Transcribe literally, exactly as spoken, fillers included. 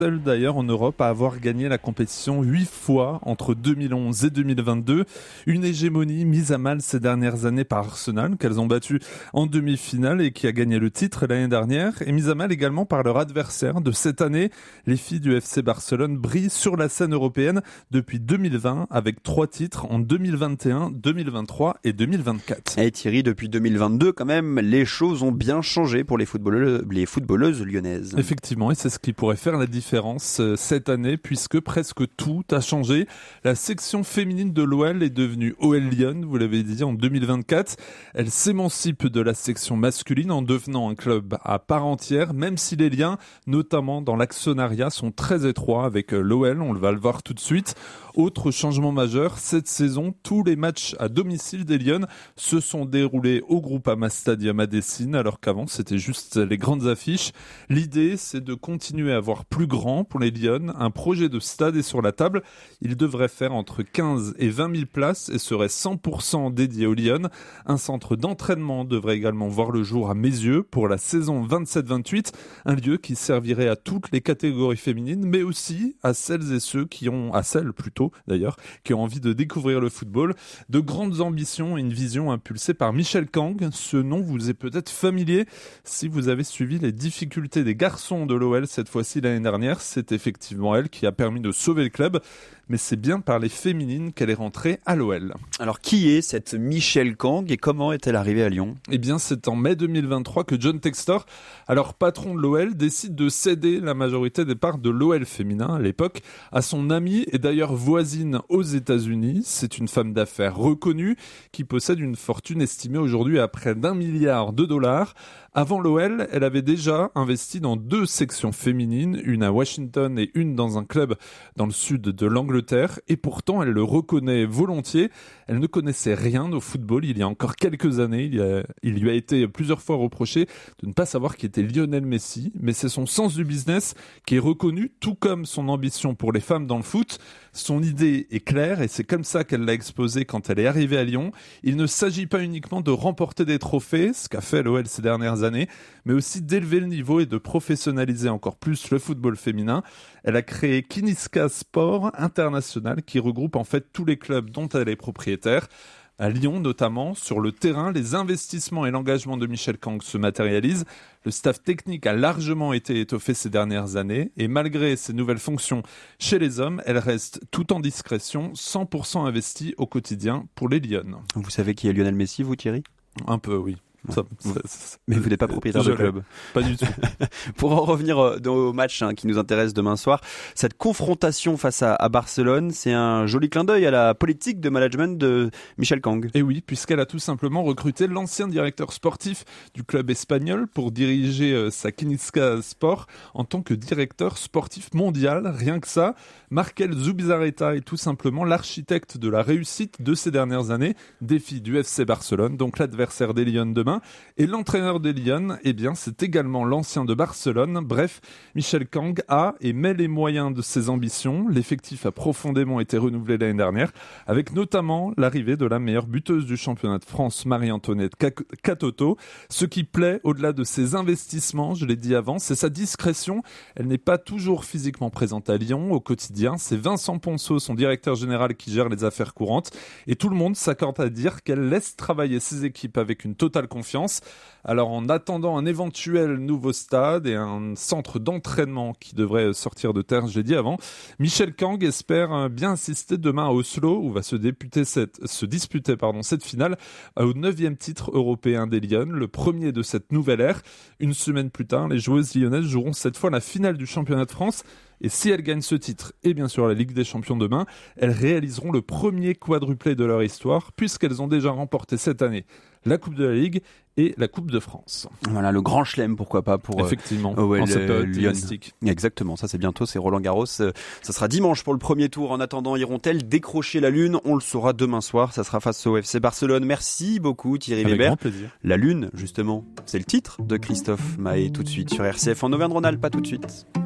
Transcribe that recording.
Seul d'ailleurs en Europe à avoir gagné la compétition huit fois entre deux mille onze et deux mille vingt-deux. Une hégémonie mise à mal ces dernières années par Arsenal, qu'elles ont battu en demi-finale et qui a gagné le titre l'année dernière, et mise à mal également par leur adversaire de cette année. Les filles du F C Barcelone brillent sur la scène européenne depuis deux mille vingt avec trois titres en deux mille vingt et un, deux mille vingt-trois et deux mille vingt-quatre. Et Thierry, depuis deux mille vingt-deux quand même, les choses ont bien changé pour les footballeuses, les footballeuses lyonnaises. Effectivement, et c'est ce qui pourrait faire la différence cette année puisque presque tout a changé. La section féminine de l'O L est devenue O L Lyon, vous l'avez dit, en deux mille vingt-quatre. Elle s'émancipe de la section masculine en devenant un club à part entière, même si les liens, notamment dans l'actionnariat, sont très étroits avec l'O L, on va le voir tout de suite. Autre changement majeur, cette saison, tous les matchs à domicile des Lions se sont déroulés au Groupama Stadium à Dessine, alors qu'avant c'était juste les grandes affiches. L'idée, c'est de continuer à voir plus grand pour les Lions. Un projet de stade est sur la table. Il devrait faire entre quinze et vingt mille places et serait cent pour cent dédié aux Lions. Un centre d'entraînement devrait également voir le jour à Meyzieux pour la saison vingt-sept vingt-huit. Un lieu qui servirait à toutes les catégories féminines, mais aussi à celles et ceux qui ont, à celles plutôt, d'ailleurs, qui ont envie de découvrir le football. De grandes ambitions et une vision impulsée par Michel Kang. Ce nom vous est peut-être familier si vous avez suivi les difficultés des garçons de l'O L cette fois-ci l'année dernière. C'est effectivement elle qui a permis de sauver le club, mais c'est bien par les féminines qu'elle est rentrée à l'O L. Alors qui est cette Michel Kang et comment est-elle arrivée à Lyon ? Eh bien c'est en mai deux mille vingt-trois que John Textor, alors patron de l'O L, décide de céder la majorité des parts de l'O L féminin à l'époque à son amie et d'ailleurs voisine aux États-Unis. C'est une femme d'affaires reconnue qui possède une fortune estimée aujourd'hui à près d'un milliard de dollars. Avant l'O L, elle avait déjà investi dans deux sections féminines, une à Washington et une dans un club dans le sud de l'Angleterre, et pourtant elle le reconnaît volontiers. Elle ne connaissait rien au football il y a encore quelques années. Il, y a, il lui a été plusieurs fois reproché de ne pas savoir qui était Lionel Messi, mais c'est son sens du business qui est reconnu, tout comme son ambition pour les femmes dans le foot. Son idée est claire et c'est comme ça qu'elle l'a exposée quand elle est arrivée à Lyon. Il ne s'agit pas uniquement de remporter des trophées, ce qu'a fait l'O L ces dernières années, mais aussi d'élever le niveau et de professionnaliser encore plus le football féminin. Elle a créé Kiniska Sport International qui regroupe en fait tous les clubs dont elle est propriétaire. À Lyon notamment, sur le terrain, les investissements et l'engagement de Michel Kang se matérialisent. Le staff technique a largement été étoffé ces dernières années et malgré ses nouvelles fonctions chez les hommes, elle reste tout en discrétion, cent pour cent investie au quotidien pour les Lions. Vous savez qui est Lionel Messi, vous Thierry ? Un peu, oui. Ça, ça, ça, mais vous n'êtes pas propriétaire de club. Pas du tout. Pour en revenir au match hein, qui nous intéresse demain soir, cette confrontation face à, à Barcelone, c'est un joli clin d'œil à la politique de management de Michel Kang. Et oui, puisqu'elle a tout simplement recruté l'ancien directeur sportif du club espagnol pour diriger euh, sa Kiniska Sport en tant que directeur sportif mondial. Rien que ça, Markel Zubizarreta est tout simplement l'architecte de la réussite de ces dernières années, défi du F C Barcelone, donc l'adversaire des Lions demain. Et l'entraîneur des Lions, eh bien, c'est également l'ancien de Barcelone. Bref, Michel Kang a et met les moyens de ses ambitions. L'effectif a profondément été renouvelé l'année dernière, avec notamment l'arrivée de la meilleure buteuse du championnat de France, Marie-Antoinette Katoto. Ce qui plaît, au-delà de ses investissements, je l'ai dit avant, c'est sa discrétion. Elle n'est pas toujours physiquement présente à Lyon au quotidien. C'est Vincent Ponceau, son directeur général, qui gère les affaires courantes. Et tout le monde s'accorde à dire qu'elle laisse travailler ses équipes avec une totale confiance. Alors en attendant un éventuel nouveau stade et un centre d'entraînement qui devrait sortir de terre, je l'ai dit avant, Michel Kang espère bien assister demain à Oslo où va se, députer cette, se disputer pardon, cette finale au neuvième titre européen des Lions, le premier de cette nouvelle ère. Une semaine plus tard, les joueuses lyonnaises joueront cette fois la finale du championnat de France. Et si elles gagnent ce titre, et bien sûr la Ligue des Champions demain, elles réaliseront le premier quadruplé de leur histoire, puisqu'elles ont déjà remporté cette année la Coupe de la Ligue et la Coupe de France. Voilà, le grand chelem, pourquoi pas, pour Effectivement, euh, en cette période Lyon. Exactement, ça c'est bientôt, c'est Roland Garros. Ça sera dimanche pour le premier tour. En attendant, iront-elles décrocher la Lune ? On le saura demain soir, ça sera face au F C Barcelone. Merci beaucoup Thierry Avec Weber. Grand plaisir. La Lune, justement, c'est le titre de Christophe Mahé tout de suite sur R C F en Auvergne-Rhône-Alpes, pas tout de suite.